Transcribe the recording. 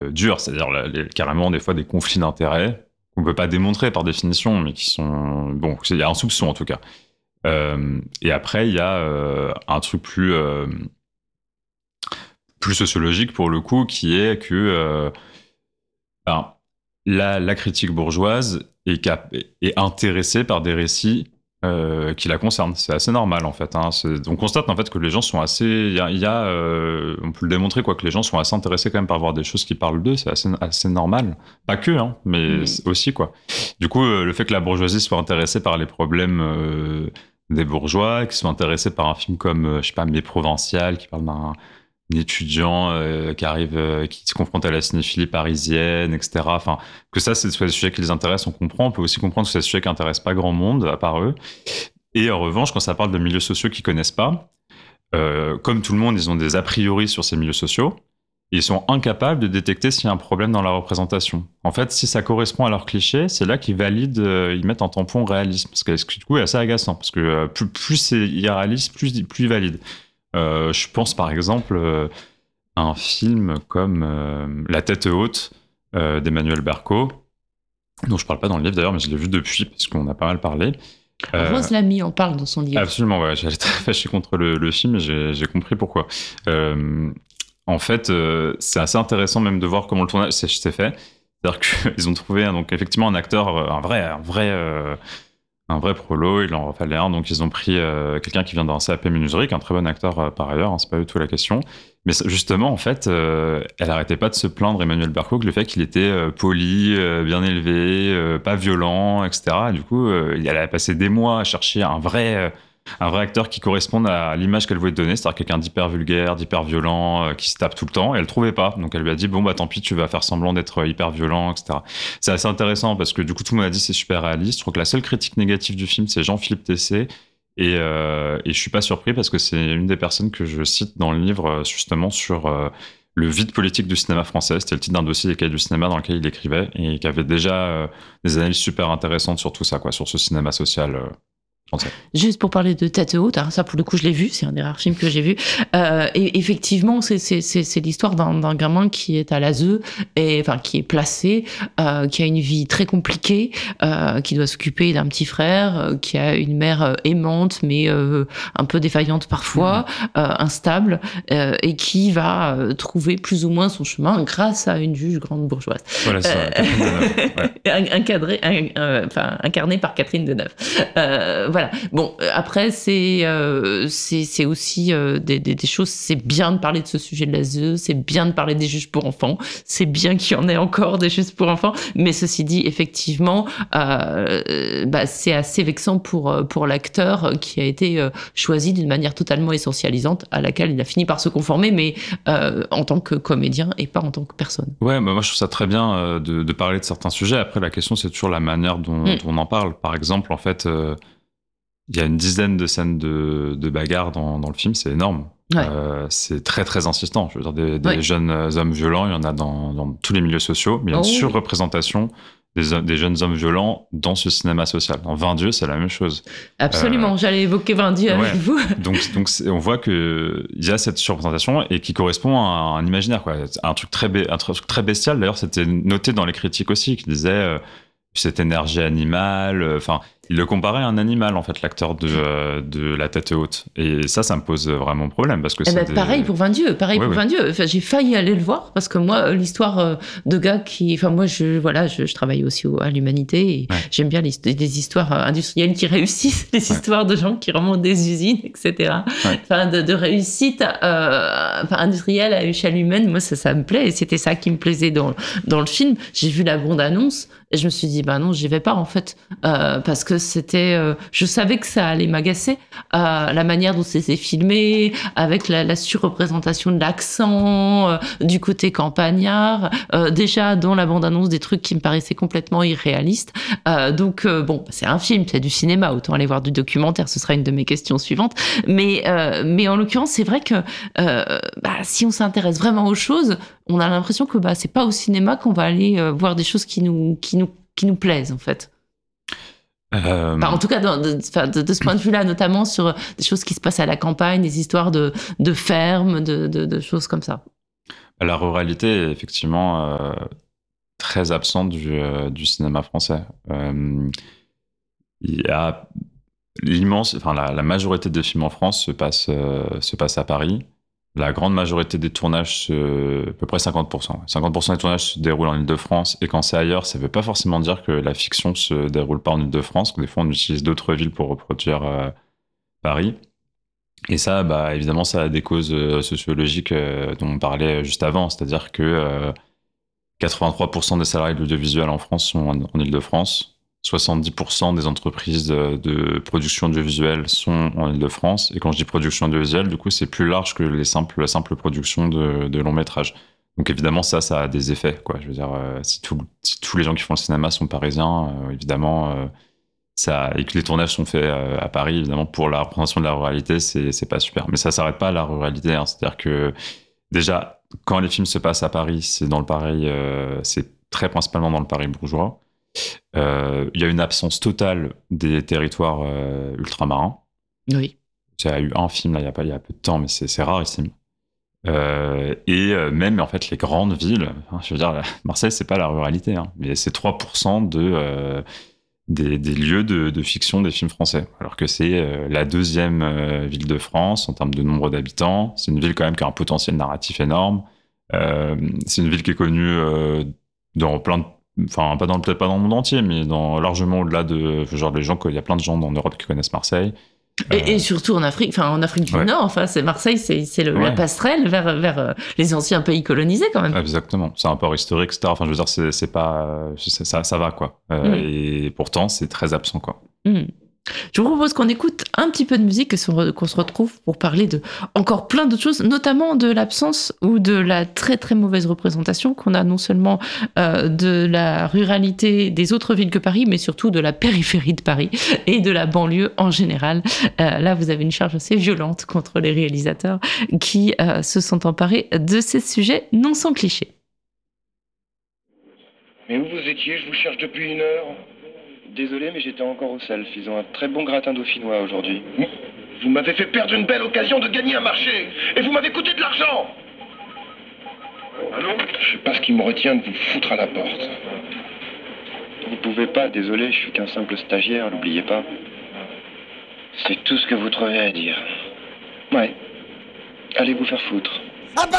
durs, c'est-à-dire carrément des fois des conflits d'intérêts qu'on peut pas démontrer par définition, mais qui sont bon, il y a un soupçon en tout cas. Et après il y a un truc plus sociologique pour le coup, qui est que ben, la critique bourgeoise est intéressée par des récits qui la concernent. C'est assez normal en fait. Hein. On constate en fait que les gens sont assez. On peut le démontrer quoi, que les gens sont assez intéressés quand même par voir des choses qui parlent d'eux. C'est assez normal. Pas que, hein, mais aussi quoi. Du coup, le fait que la bourgeoisie soit intéressée par les problèmes des bourgeois, qu'ils soient intéressés par un film comme je sais pas, Mes Provinciales, qui parle d'un étudiant qui arrive, qui se confronte à la cinéphilie parisienne, etc. Enfin, que ça, c'est des sujets qui les intéressent, on comprend. On peut aussi comprendre que c'est des sujets qui n'intéressent pas grand monde, à part eux. Et en revanche, quand ça parle de milieux sociaux qu'ils connaissent pas, comme tout le monde, ils ont des a priori sur ces milieux sociaux. Ils sont incapables de détecter s'il y a un problème dans la représentation. En fait, si ça correspond à leur cliché, c'est là qu'ils valident, ils mettent un tampon réalisme. Parce que du coup, c'est assez agaçant. Parce que plus c'est irréaliste, plus ils valident. Je pense par exemple à un film comme La tête haute d'Emmanuel Berco, dont je parle pas dans le livre d'ailleurs, mais je l'ai vu depuis parce qu'on a pas mal parlé. Rose Lamy en parle dans son livre. Absolument, ouais, j'étais très fâché contre le film, et j'ai compris pourquoi. En fait, c'est assez intéressant même de voir comment le tournage s'est fait. C'est-à-dire qu'ils ont trouvé donc effectivement un acteur, un vrai prolo, il en fallait un, donc ils ont pris quelqu'un qui vient d'un CAP menuiserie, qui est un très bon acteur par ailleurs, hein, c'est pas du tout la question. Mais justement, en fait, elle arrêtait pas de se plaindre, Emmanuel Berco, que le fait qu'il était poli, bien élevé, pas violent, etc. Et du coup, elle a passé des mois à chercher un vrai acteur qui corresponde à l'image qu'elle voulait donner, c'est-à-dire quelqu'un d'hyper vulgaire, d'hyper violent, qui se tape tout le temps, et elle le trouvait pas. Donc elle lui a dit, bon bah tant pis, tu vas faire semblant d'être hyper violent, etc. C'est assez intéressant parce que du coup tout le monde a dit c'est super réaliste. Je crois que la seule critique négative du film, c'est Jean-Philippe Tessé, et je suis pas surpris parce que c'est une des personnes que je cite dans le livre justement sur le vide politique du cinéma français. C'était le titre d'un dossier des cahiers du cinéma dans lequel il écrivait et qui avait déjà des analyses super intéressantes sur tout ça, quoi, sur ce cinéma social français. Juste pour parler de Tête haute, alors ça pour le coup je l'ai vu, c'est un des rares films que j'ai vu. Et effectivement, c'est l'histoire d'un gamin qui est à l'ASE, et enfin qui est placé, qui a une vie très compliquée, qui doit s'occuper d'un petit frère, qui a une mère aimante mais un peu défaillante parfois, instable, et qui va trouver plus ou moins son chemin grâce à une juge grande bourgeoise. Voilà, c'est Incarné par Catherine Deneuve. Voilà. Bon, après, c'est aussi des choses. C'est bien de parler de ce sujet de l'ASE, c'est bien de parler des juges pour enfants, c'est bien qu'il y en ait encore des juges pour enfants, mais ceci dit, effectivement, c'est assez vexant pour l'acteur qui a été choisi d'une manière totalement essentialisante à laquelle il a fini par se conformer, mais en tant que comédien et pas en tant que personne. Ouais, bah moi je trouve ça très bien de parler de certains sujets. Après, la question, c'est toujours la manière dont on en parle. Par exemple, en fait, il y a une dizaine de scènes de bagarre dans le film, c'est énorme. Ouais. C'est très très insistant. Je veux dire, des jeunes hommes violents, il y en a dans tous les milieux sociaux, mais il y a une surreprésentation des jeunes hommes violents dans ce cinéma social. Dans 20 Dieux, c'est la même chose. Absolument, j'allais évoquer 20 Dieux avec vous. Donc on voit qu'il y a cette surreprésentation et qui correspond à un imaginaire, quoi. Un truc très bestial. D'ailleurs, c'était noté dans les critiques aussi, qui disaient cette énergie animale. Enfin, il le comparait à un animal, en fait, l'acteur de La Tête haute. Et ça me pose vraiment problème. Parce que pareil pour 20 Dieux. Enfin, j'ai failli aller le voir parce que moi, l'histoire de gars qui. Enfin, moi, je travaille aussi à l'Humanité et j'aime bien les histoires industrielles qui réussissent, les histoires de gens qui remontent des usines, etc. Enfin, de réussite industrielle à échelle humaine. Moi, ça me plaît et c'était ça qui me plaisait dans le film. J'ai vu la bande-annonce et je me suis dit, non, j'y vais pas, en fait. Parce que c'était... je savais que ça allait m'agacer. La manière dont c'était filmé, avec la surreprésentation de l'accent, du côté campagnard. Déjà, dans la bande-annonce, des trucs qui me paraissaient complètement irréalistes. Donc, c'est un film, c'est du cinéma. Autant aller voir du documentaire, ce sera une de mes questions suivantes. Mais en l'occurrence, c'est vrai que si on s'intéresse vraiment aux choses, on a l'impression que c'est pas au cinéma qu'on va aller voir des choses qui nous plaisent, en fait. En tout cas, de ce point de vue-là, notamment sur des choses qui se passent à la campagne, des histoires de fermes, de choses comme ça. La ruralité est effectivement très absente du cinéma français. Il y a la majorité des films en France se passe à Paris. La grande majorité des tournages, à peu près 50%. 50% des tournages se déroulent en Île-de-France, et quand c'est ailleurs, ça ne veut pas forcément dire que la fiction se déroule pas en Île-de-France, que des fois on utilise d'autres villes pour reproduire Paris. Et ça, bah, évidemment, ça a des causes sociologiques dont on parlait juste avant, c'est-à-dire que 83% des salariés de l'audiovisuel en France sont en Île-de-France. 70% des entreprises de production audiovisuelle sont en Île-de-France. Et quand je dis production audiovisuelle, du coup, c'est plus large que la simple production de long métrage. Donc évidemment, ça a des effets, quoi. Je veux dire, si tous les gens qui font le cinéma sont parisiens, évidemment, et que les tournages sont faits à Paris, évidemment, pour la représentation de la ruralité, c'est pas super. Mais ça s'arrête pas à la ruralité, hein. C'est-à-dire que déjà, quand les films se passent à Paris, c'est dans le Paris, c'est très principalement dans le Paris bourgeois. Il y a une absence totale des territoires ultramarins. Oui. Il y a eu un film là, il y a peu de temps, mais c'est rarissime. Même en fait les grandes villes, hein, je veux dire, Marseille c'est pas la ruralité, hein, mais c'est 3% des lieux de fiction des films français, alors que c'est la deuxième ville de France en termes de nombre d'habitants. C'est une ville quand même qui a un potentiel narratif énorme. C'est une ville qui est connue dans plein de, enfin peut-être pas dans le monde entier, mais largement au-delà de genre les gens, il y a plein de gens en Europe qui connaissent Marseille. Et surtout en Afrique du Nord, enfin, c'est Marseille, c'est la passerelle vers les anciens pays colonisés quand même. Exactement, c'est un port historique, etc. Enfin, je veux dire, c'est pas, ça va quoi. Et pourtant, c'est très absent quoi. Je vous propose qu'on écoute un petit peu de musique et qu'on se retrouve pour parler de encore plein d'autres choses, notamment de l'absence ou de la très très mauvaise représentation qu'on a non seulement de la ruralité des autres villes que Paris, mais surtout de la périphérie de Paris et de la banlieue en général. Là, vous avez une charge assez violente contre les réalisateurs qui se sont emparés de ces sujets non sans clichés. Mais où vous étiez? Je vous cherche depuis 1 heure. Désolé, mais j'étais encore au self. Ils ont un très bon gratin dauphinois aujourd'hui. Vous m'avez fait perdre une belle occasion de gagner un marché. Et vous m'avez coûté de l'argent. Allô? Je sais pas ce qui me retient de vous foutre à la porte. Vous pouvez pas, désolé, je suis qu'un simple stagiaire, n'oubliez pas. C'est tout ce que vous trouvez à dire. Ouais. Allez vous faire foutre.